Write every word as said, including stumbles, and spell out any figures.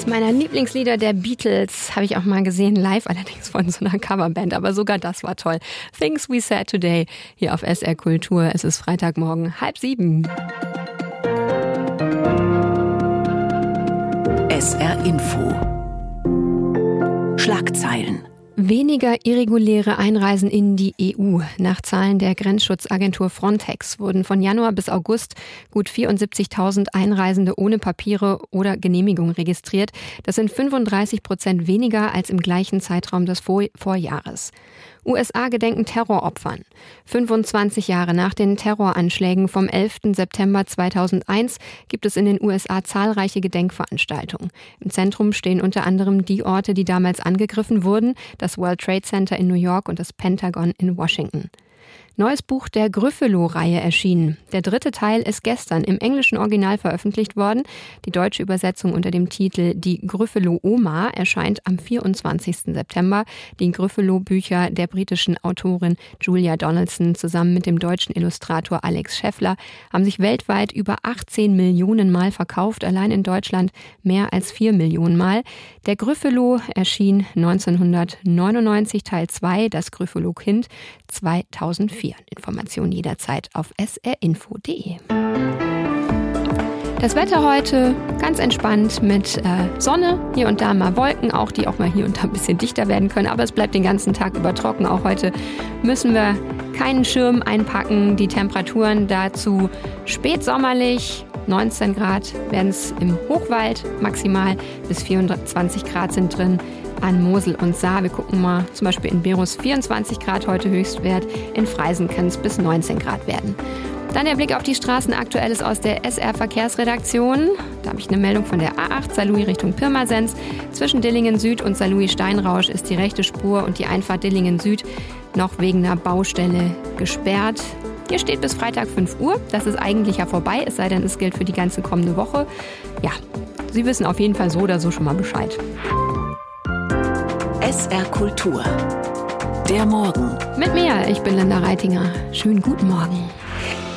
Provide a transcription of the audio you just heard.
Eines meiner Lieblingslieder der Beatles habe ich auch mal gesehen, live, allerdings von so einer Coverband, aber sogar das war toll. Things We Said Today, hier auf S R Kultur. Es ist Freitagmorgen, halb sieben. S R Info. Schlagzeilen. Weniger irreguläre Einreisen in die E U. Nach Zahlen der Grenzschutzagentur Frontex wurden von Januar bis August gut vierundsiebzigtausend Einreisende ohne Papiere oder Genehmigung registriert. Das sind fünfunddreißig Prozent weniger als im gleichen Zeitraum des Vor- Vorjahres. U S A gedenken Terroropfern. fünfundzwanzig Jahre nach den Terroranschlägen vom elften September zweitausendeins gibt es in den U S A zahlreiche Gedenkveranstaltungen. Im Zentrum stehen unter anderem die Orte, die damals angegriffen wurden, das World Trade Center in New York und das Pentagon in Washington. Neues Buch der Gryffalo-Reihe erschienen. Der dritte Teil ist gestern im englischen Original veröffentlicht worden. Die deutsche Übersetzung unter dem Titel Die Gryffalo-Oma erscheint am vierundzwanzigsten September. Die Gryffalo-Bücher der britischen Autorin Julia Donaldson zusammen mit dem deutschen Illustrator Alex Scheffler haben sich weltweit über achtzehn Millionen Mal verkauft, allein in Deutschland mehr als vier Millionen Mal. Der Gryffalo erschien neunzehnhundertneunundneunzig, Teil zwei, das Gryffalo-Kind, zweitausendvier. Informationen jederzeit auf s r info punkt d e. Das Wetter heute ganz entspannt mit äh, Sonne, hier und da mal Wolken, auch die auch mal hier und da ein bisschen dichter werden können, aber es bleibt den ganzen Tag über trocken. Auch heute müssen wir keinen Schirm einpacken. Die Temperaturen dazu spätsommerlich, neunzehn Grad werden es im Hochwald, maximal bis vierundzwanzig Grad sind drin. An Mosel und Saar. Wir gucken mal, zum Beispiel in Berus vierundzwanzig Grad heute Höchstwert, in Freisen kann es bis neunzehn Grad werden. Dann der Blick auf die Straßen, Aktuelles aus der S R-Verkehrsredaktion. Da habe ich eine Meldung von der A acht, Saarlouis Richtung Pirmasens. Zwischen Dillingen Süd und Saarlouis-Steinrausch ist die rechte Spur und die Einfahrt Dillingen Süd noch wegen einer Baustelle gesperrt. Hier steht bis Freitag fünf Uhr. Das ist eigentlich ja vorbei, es sei denn, es gilt für die ganze kommende Woche. Ja, Sie wissen auf jeden Fall so oder so schon mal Bescheid. S R Kultur. Der Morgen. Mit mir, ich bin Linda Reitinger. Schönen guten Morgen.